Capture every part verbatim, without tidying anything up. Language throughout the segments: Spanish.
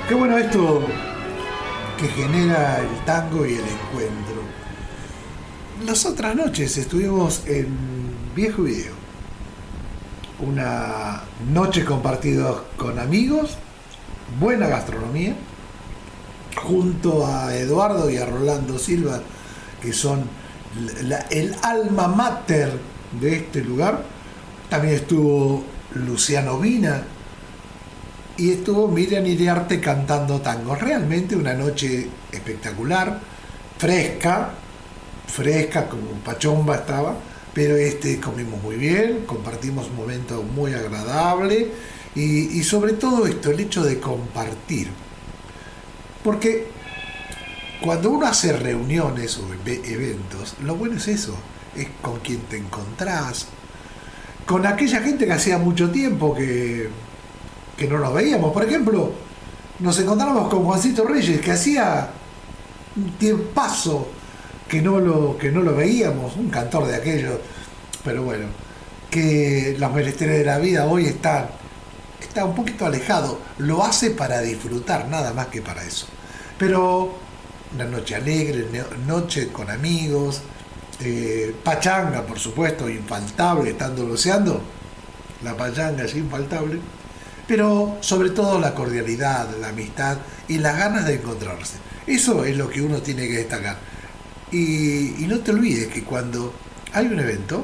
Qué bueno esto que genera el tango y el encuentro. Las otras noches estuvimos en Viejo Video, una noche compartida con amigos, buena gastronomía, junto a Eduardo y a Rolando Silva, que son la, el alma mater de este lugar. También estuvo Luciano Vina y estuvo Miriam Iriarte cantando tango. Realmente una noche espectacular, fresca, fresca como pachomba estaba, pero este comimos muy bien, compartimos un momento muy agradable y, y sobre todo esto, el hecho de compartir. Porque cuando uno hace reuniones o eventos, lo bueno es eso, es con quien te encontrás, con aquella gente que hacía mucho tiempo que, que no nos veíamos. Por ejemplo, nos encontramos con Juancito Reyes, que hacía un tiempazo que no lo, que no lo veíamos, un cantor de aquello, pero bueno, que los menesteres de la vida hoy están, está un poquito alejado, lo hace para disfrutar, nada más que para eso. Pero una noche alegre, noche con amigos, eh, pachanga, por supuesto, infaltable, estando Luciano, la pachanga es infaltable, pero sobre todo la cordialidad, la amistad y las ganas de encontrarse. Eso es lo que uno tiene que destacar. Y, y no te olvides que cuando hay un evento,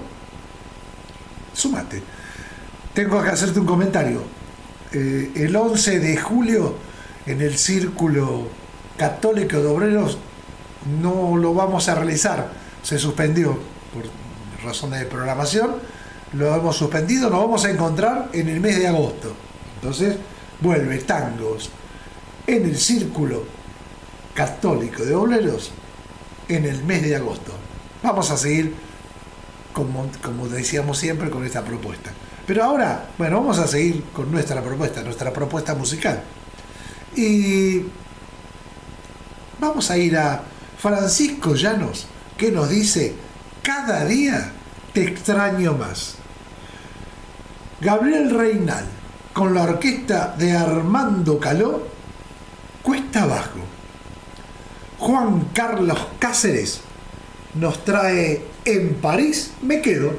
súmate. Tengo que hacerte un comentario. Eh, el once de julio, en el Círculo Católico de Obreros, no lo vamos a realizar. Se suspendió por razones de programación. Lo hemos suspendido. Nos vamos a encontrar en el mes de agosto. Entonces, vuelve Tangos en el Círculo Católico de Obreros en el mes de agosto. Vamos a seguir, como, como decíamos siempre, con esta propuesta. Pero ahora, bueno, vamos a seguir con nuestra propuesta, nuestra propuesta musical. Y vamos a ir a Francisco Llanos, que nos dice: cada día te extraño más. Gabriel Reynal, con la orquesta de Armando Caló, Cuesta Abajo. Juan Carlos Cáceres nos trae En París me quedo,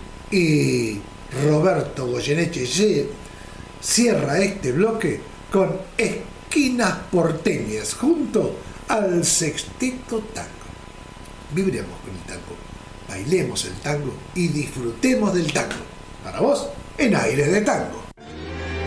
y Roberto Goyeneche cierra este bloque con Esquinas porteñas junto al Sexteto Tango. Vibremos con el tango, bailemos el tango y disfrutemos del tango. Para vos, en Aires de Tango.